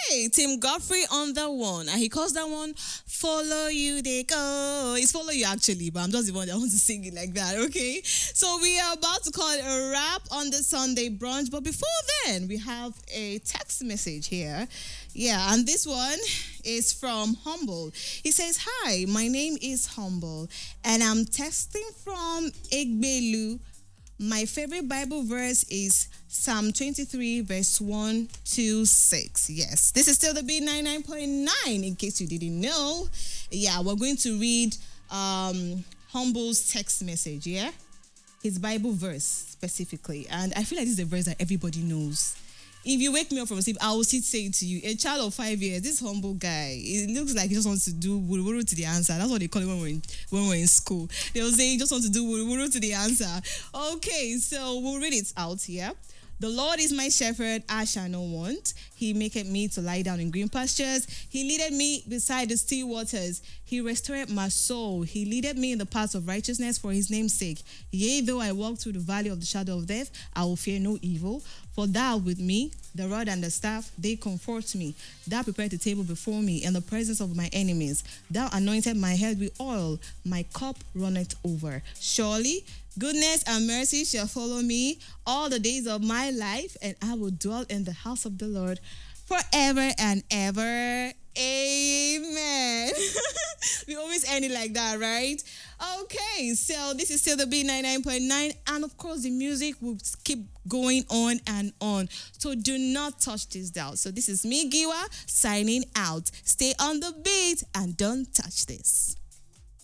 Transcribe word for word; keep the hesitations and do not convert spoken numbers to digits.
Okay, Tim Godfrey on the one. And he calls that one Follow You They Go. It's Follow You actually, but I'm just the one that wants to sing it like that, okay? So we are about to call it a wrap on the Sunday brunch. But before then, we have a text message here. Yeah, and this one is from Humble. He says, Hi, my name is Humble, and I'm texting from Egbelu. My favorite Bible verse is Psalm twenty-three, verse one to six. Yes, this is still the B ninety-nine point nine, in case you didn't know. Yeah, we're going to read um, Humble's text message, yeah? His Bible verse, specifically. And I feel like this is a verse that everybody knows. If you wake me up from sleep, I will sit say to you, a child of five years, this humble guy, it looks like he just wants to do wuru to the answer. That's what they call it when we're in, when we're in school. They'll say he just wants to do wuru to the answer. Okay, so we'll read it out here. The Lord is my shepherd, I shall not want. He maketh me to lie down in green pastures. He leadeth me beside the still waters. He restored my soul. He leadeth me in the paths of righteousness for his name's sake. Yea, though I walk through the valley of the shadow of death, I will fear no evil. For thou with me, the rod and the staff, they comfort me. Thou prepared the table before me in the presence of my enemies. Thou anointed my head with oil. My cup runneth over. Surely goodness and mercy shall follow me all the days of my life, and I will dwell in the house of the Lord forever and ever. Amen. We always end it like that, right? Okay, so this is still the B ninety-nine point nine, and of course the music will keep going on and on. So do not touch this dial. So this is me, Giwa, signing out. Stay on the beat and don't touch this.